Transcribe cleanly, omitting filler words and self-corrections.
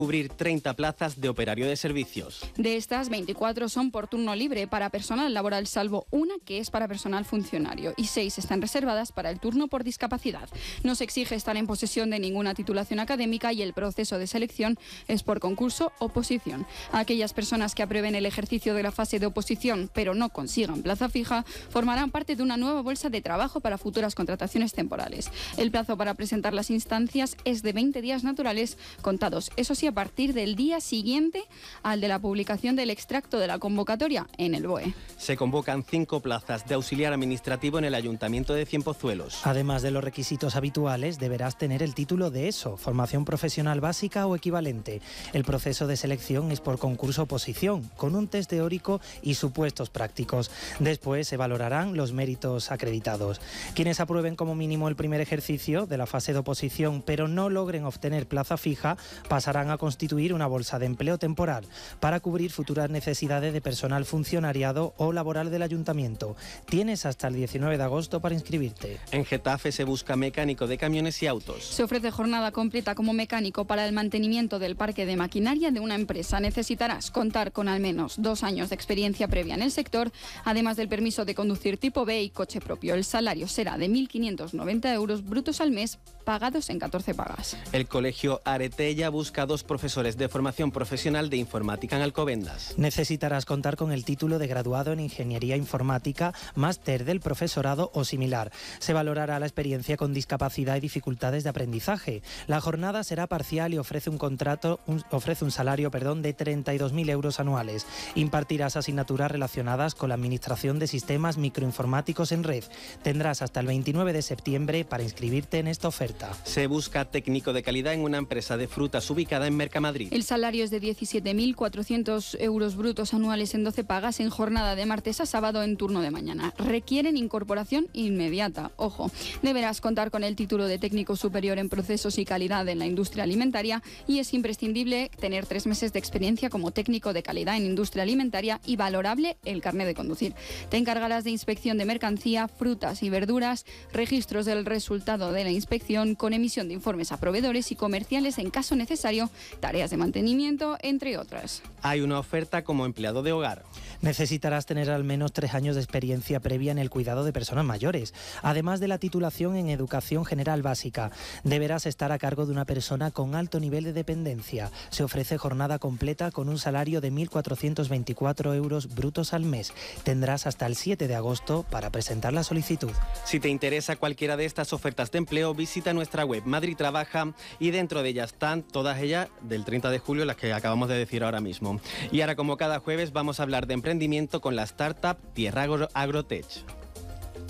cubrir 30 plazas de operario de servicios. De estas, 24 son por turno libre para personal laboral, salvo una que es para personal funcionario, y 6 están reservadas para el turno por discapacidad. No se exige estar en posesión de ninguna titulación académica y el proceso de selección es por concurso oposición. Aquellas personas que aprueben el ejercicio de la fase de oposición pero no consigan plaza fija formarán parte de una nueva bolsa de trabajo para futuras contrataciones temporales. El plazo para presentar las instancias es de 20 días naturales contados, eso sí, a partir del día siguiente al de la publicación del extracto de la convocatoria en el BOE. Se convocan 5 plazas de auxiliar administrativo en el Ayuntamiento de Cienpozuelos. Además de los requisitos habituales, deberás tener el título de ESO, formación profesional básica o equivalente. El proceso de selección es por concurso-oposición, con un test teórico y supuestos prácticos. Después se valorarán los méritos acreditados. Quienes aprueben como mínimo el primer ejercicio de la fase de oposición, pero no logren obtener plaza fija, pasarán a constituir una bolsa de empleo temporal para cubrir futuras necesidades de personal funcionariado o laboral del ayuntamiento. Tienes hasta el 19 de agosto para inscribirte. En Getafe se busca mecánico de camiones y autos. Se ofrece jornada completa como mecánico para el mantenimiento del parque de maquinaria de una empresa. Necesitarás contar con al menos 2 años de experiencia previa en el sector, además del permiso de conducir tipo B y coche propio. El salario será de 1.590 euros brutos al mes, pagados en 14 pagas. El colegio Aretella busca 2 profesores de formación profesional de informática en Alcobendas. Necesitarás contar con el título de graduado en Ingeniería Informática, máster del profesorado o similar. Se valorará la experiencia con discapacidad y dificultades de aprendizaje. La jornada será parcial y ofrece un salario de 32.000 euros anuales. Impartirás asignaturas relacionadas con la administración de sistemas microinformáticos en red. Tendrás hasta el 29 de septiembre para inscribirte en esta oferta. Se busca técnico de calidad en una empresa de frutas ubicada en Mercamadrid. El salario es de 17.400 euros brutos anuales en 12 pagas en jornada de martes a sábado en turno de mañana. Requieren incorporación inmediata. Ojo, deberás contar con el título de técnico superior en procesos y calidad en la industria alimentaria y es imprescindible tener 3 meses de experiencia como técnico de calidad en industria alimentaria y valorable el carnet de conducir. Te encargarás de inspección de mercancía, frutas y verduras, registros del resultado de la inspección con emisión de informes a proveedores y comerciales en caso necesario, tareas de mantenimiento, entre otras. Hay una oferta como empleado de hogar. Necesitarás tener al menos 3 años de experiencia previa en el cuidado de personas mayores, además de la titulación en educación general básica. Deberás estar a cargo de una persona con alto nivel de dependencia. Se ofrece jornada completa con un salario de 1.424 euros brutos al mes. Tendrás hasta el 7 de agosto para presentar la solicitud. Si te interesa cualquiera de estas ofertas de empleo, visita nuestra web Madrid Trabaja y dentro de ellas están todas ellas del 30 de julio, las que acabamos de decir ahora mismo. Y ahora, como cada jueves, vamos a hablar de emprendimiento con la startup Tierra Agrotech.